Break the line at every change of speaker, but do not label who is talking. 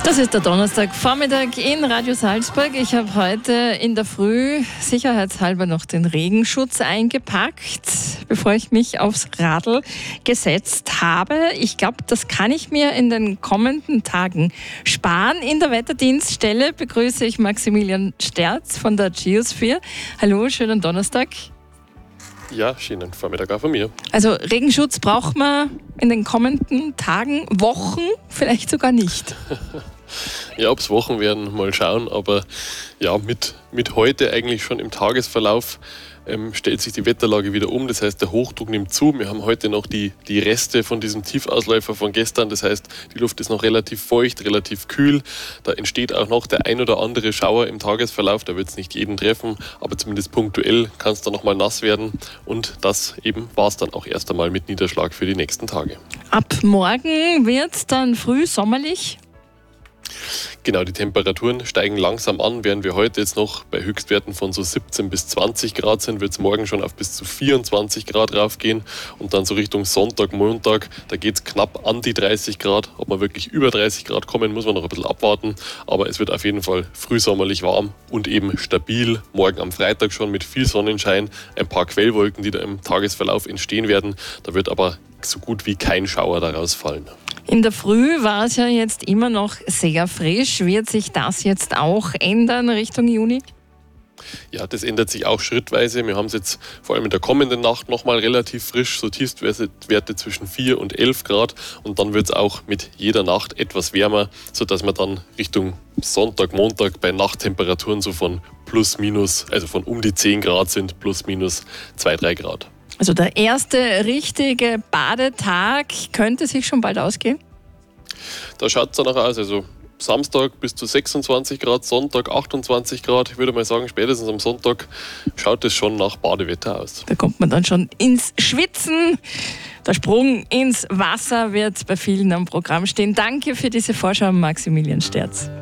Das ist der Donnerstagvormittag in Radio Salzburg. Ich habe heute in der Früh sicherheitshalber noch den Regenschutz eingepackt, bevor ich mich aufs Radl gesetzt habe. Ich glaube, das kann ich mir in den kommenden Tagen sparen. In der Wetterdienststelle begrüße ich Maximilian Sterz von der Geosphere. Hallo, schönen Donnerstag.
Ja, schönen Vormittag auch von mir.
Also Regenschutz braucht man in den kommenden Tagen, Wochen, vielleicht sogar nicht.
Ja, ob es Wochen werden, mal schauen. Aber ja, mit heute eigentlich schon im Tagesverlauf stellt sich die Wetterlage wieder um. Das heißt, der Hochdruck nimmt zu. Wir haben heute noch die Reste von diesem Tiefausläufer von gestern. Das heißt, die Luft ist noch relativ feucht, relativ kühl. Da entsteht auch noch der ein oder andere Schauer im Tagesverlauf. Da wird es nicht jeden treffen, aber zumindest punktuell kann es dann nochmal nass werden. Und das eben war es dann auch erst einmal mit Niederschlag für die nächsten Tage.
Ab morgen wird es dann früh sommerlich.
Genau, die Temperaturen steigen langsam an. Während wir heute jetzt noch bei Höchstwerten von so 17 bis 20 Grad sind, wird es morgen schon auf bis zu 24 Grad raufgehen. Und dann so Richtung Sonntag, Montag, da geht es knapp an die 30 Grad. Ob wir wirklich über 30 Grad kommen, muss man noch ein bisschen abwarten. Aber es wird auf jeden Fall frühsommerlich warm und eben stabil. Morgen am Freitag schon mit viel Sonnenschein, ein paar Quellwolken, die da im Tagesverlauf entstehen werden. Da wird aber so gut wie kein Schauer daraus fallen.
In der Früh war es ja jetzt immer noch sehr frisch. Wird sich das jetzt auch ändern Richtung Juni?
Ja, das ändert sich auch schrittweise. Wir haben es jetzt vor allem in der kommenden Nacht nochmal relativ frisch, so Tiefstwerte zwischen 4 und 11 Grad. Und dann wird es auch mit jeder Nacht etwas wärmer, sodass wir dann Richtung Sonntag, Montag bei Nachttemperaturen so von plus minus, also von um die 10 Grad sind, plus minus 2, 3 Grad.
Also der erste richtige Badetag könnte sich schon bald ausgehen?
Da schaut es danach aus. Also Samstag bis zu 26 Grad, Sonntag 28 Grad. Ich würde mal sagen, spätestens am Sonntag schaut es schon nach Badewetter aus.
Da kommt man dann schon ins Schwitzen. Der Sprung ins Wasser wird bei vielen am Programm stehen. Danke für diese Vorschau, Maximilian Sterz.